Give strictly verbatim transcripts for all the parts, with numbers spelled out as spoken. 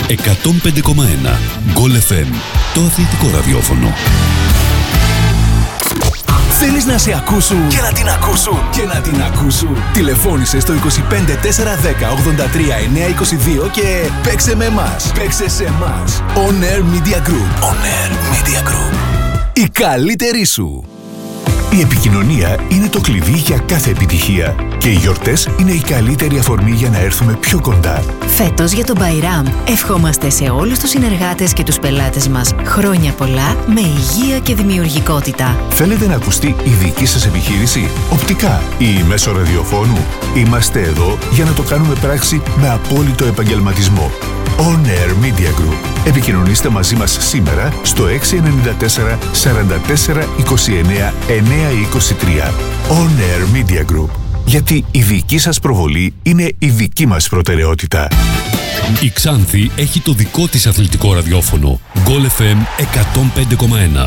εκατόν πέντε κόμμα ένα Γκολ εφ εμ, το αθλητικό ραδιόφωνο. Θέλεις να σε ακούσουν και να την ακούσουν και να την ακούσουν? Τηλεφώνησε στο είκοσι πέντε τετρακόσια δέκα ογδόντα τρία εννιακόσια είκοσι δύο και παίξε με εμάς. Παίξε σε εμάς. On Air Media Group. On Air Media Group. Η καλύτερη σου. Η επικοινωνία είναι το κλειδί για κάθε επιτυχία και οι γιορτές είναι η καλύτερη αφορμή για να έρθουμε πιο κοντά. Φέτος για τον Μπαϊράμ ευχόμαστε σε όλους τους συνεργάτες και τους πελάτες μας χρόνια πολλά με υγεία και δημιουργικότητα. Θέλετε να ακουστεί η δική σας επιχείρηση οπτικά ή μέσω ραδιοφώνου? Είμαστε εδώ για να το κάνουμε πράξη με απόλυτο επαγγελματισμό. On Air Media Group. Επικοινωνήστε μαζί μας σήμερα στο έξι εννιά τέσσερα σαράντα τέσσερα είκοσι εννέα εννιακόσια είκοσι τρία. On Air Media Group. Γιατί η δική σας προβολή είναι η δική μας προτεραιότητα. Η Ξάνθη έχει το δικό της αθλητικό ραδιόφωνο. Γκολ εφ εμ εκατόν πέντε κόμμα ένα.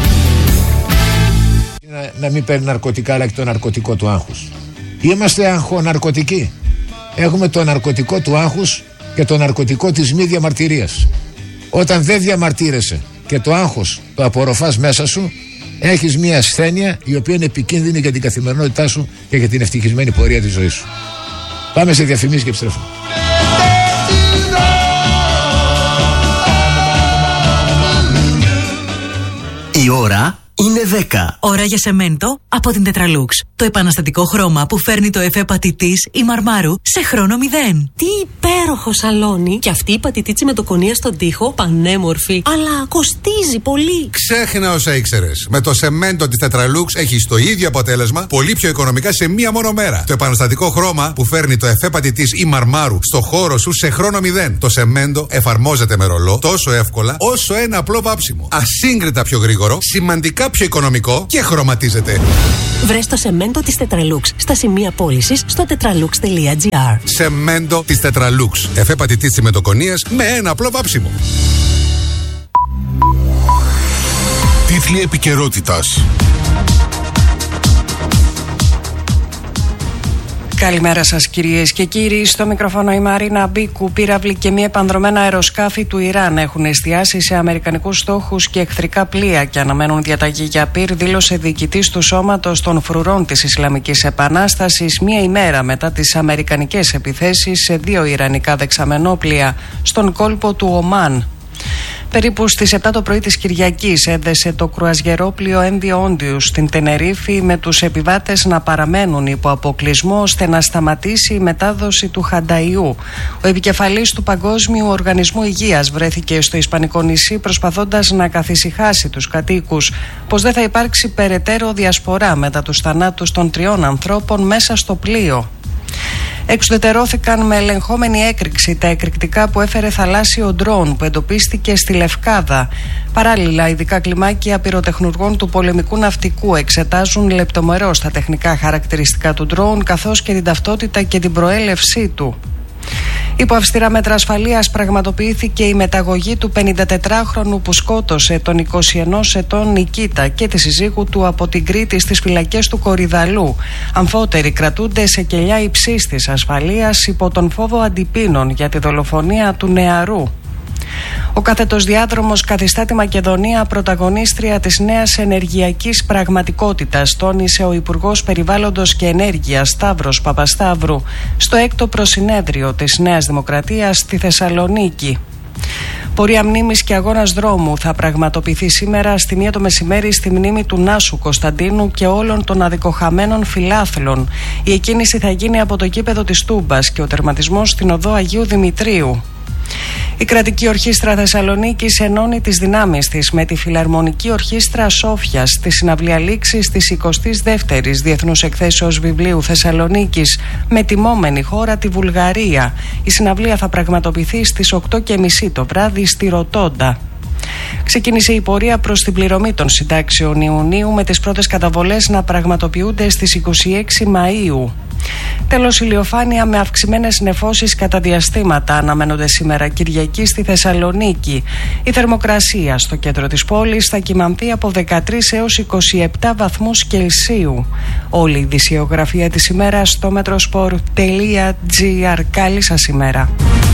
Να, να μην παίρνει ναρκωτικά, αλλά και το ναρκωτικό του άγχους. Είμαστε αγχοναρκωτικοί. Έχουμε το ναρκωτικό του άγχους και το ναρκωτικό της μη διαμαρτυρίας. Όταν δεν διαμαρτύρεσαι και το άγχος το απορροφάς μέσα σου, έχεις μια ασθένεια η οποία είναι επικίνδυνη για την καθημερινότητά σου και για την ευτυχισμένη πορεία της ζωής σου. Πάμε σε διαφημίσεις και επιστρέφουμε. Η ώρα είναι δέκα. Ώρα για σεμέντο από την Τετραλούξ. Το επαναστατικό χρώμα που φέρνει το εφέ πατητής ή μαρμάρου σε χρόνο μηδέν. Τι υπέροχο σαλόνι! Και αυτή η πατητίτσι με το κονία στον τοίχο, πανέμορφη. Αλλά κοστίζει πολύ. Ξέχνα όσα ήξερες. Με το σεμέντο της Τετραλούξ έχεις το ίδιο αποτέλεσμα, πολύ πιο οικονομικά σε μία μόνο μέρα. Το επαναστατικό χρώμα που φέρνει το εφέ πατητής ή μαρμάρου στο χώρο σου σε χρόνο μηδέν. Το σεμέντο εφαρμόζεται με ρολό τόσο εύκολα όσο ένα απλό βάψιμο. Ασύγκριτα πιο γρήγορο, σημαντικά πιο οικονομικό και χρωματίζεται. Βρες το σεμέντο της Τετραλούξ στα σημεία πώλησης στο tetralux τελεία gr. Σεμέντο της Τετραλούξ. Εφέ πατητής τσιμεντοκονίας με ένα απλό βάψιμο. Τίτλοι επικαιρότητας. Καλημέρα σας κυρίες και κύριοι. Στο μικρόφωνο η Μαρίνα Μπίκου. Πύραυλοι και μη επανδρομένα αεροσκάφη του Ιράν έχουν εστιάσει σε αμερικανικούς στόχους και εχθρικά πλοία και αναμένουν διαταγή για πυρ, δήλωσε διοικητής του Σώματος των Φρουρών της Ισλαμικής Επανάστασης μία ημέρα μετά τις αμερικανικές επιθέσεις σε δύο ιρανικά δεξαμενόπλοια στον κόλπο του Ομάν. Περίπου στις επτά το πρωί της Κυριακής έδεσε το κρουαζιερόπλοιο Ένδιο Όντιους στην Τενερίφη με τους επιβάτες να παραμένουν υπό αποκλεισμό ώστε να σταματήσει η μετάδοση του Χανταϊού. Ο επικεφαλής του Παγκόσμιου Οργανισμού Υγείας βρέθηκε στο Ισπανικό νησί προσπαθώντας να καθησυχάσει τους κατοίκους πως δεν θα υπάρξει περαιτέρω διασπορά μετά τους θανάτους των τριών ανθρώπων μέσα στο πλοίο. Εξουδετερώθηκαν με ελεγχόμενη έκρηξη τα εκρηκτικά που έφερε θαλάσσιο ντρόουν που εντοπίστηκε στη Λευκάδα. Παράλληλα, ειδικά κλιμάκια πυροτεχνουργών του πολεμικού ναυτικού εξετάζουν λεπτομερώς τα τεχνικά χαρακτηριστικά του ντρόουν καθώς και την ταυτότητα και την προέλευσή του. Υπό αυστηρά μέτρα ασφαλείας πραγματοποιήθηκε η μεταγωγή του πενηντατετράχρονου που σκότωσε τον είκοσι ενός ετών Νικίτα και τη συζύγου του από την Κρήτη στις φυλακές του Κορυδαλού. Αμφότεροι κρατούνται σε κελιά υψίστης ασφαλείας υπό τον φόβο αντιπίνων για τη δολοφονία του νεαρού. Ο κάθετος διάδρομος καθιστά τη Μακεδονία πρωταγωνίστρια της νέας ενεργειακής πραγματικότητας, τόνισε ο Υπουργός Περιβάλλοντος και Ενέργειας Σταύρος Παπασταύρου στο έκτο προσυνέδριο της Νέας Δημοκρατίας στη Θεσσαλονίκη. Πορεία μνήμης και αγώνας δρόμου θα πραγματοποιηθεί σήμερα στη μία το μεσημέρι στη μνήμη του Νάσου Κωνσταντίνου και όλων των αδικοχαμένων φιλάθλων. Η εκκίνηση θα γίνει από το γήπεδο της Τούμπας και ο τερματισμός στην οδό Αγίου Δημητρίου. Η Κρατική Ορχήστρα Θεσσαλονίκης ενώνει τις δυνάμεις της με τη Φιλαρμονική Ορχήστρα Σόφιας στη συναυλία λήξης της εικοστής δεύτερης Διεθνούς Εκθέσεως Βιβλίου Θεσσαλονίκης με τιμόμενη χώρα τη Βουλγαρία. Η συναυλία θα πραγματοποιηθεί στις οκτώ και μισή το βράδυ στη Ρωτόντα. Ξεκίνησε η πορεία προς την πληρωμή των συντάξεων Ιουνίου με τις πρώτες καταβολές να πραγματοποιούνται στις είκοσι έξι Μαΐου. Τέλος, ηλιοφάνεια με αυξημένες νεφώσεις κατά διαστήματα αναμένονται σήμερα Κυριακή στη Θεσσαλονίκη. Η θερμοκρασία στο κέντρο της πόλης θα κυμανθεί από δεκατρείς έως είκοσι επτά βαθμούς Κελσίου. Όλη η ειδησιογραφία της ημέρας στο metrosport τελεία gr. Καλή σας ημέρα.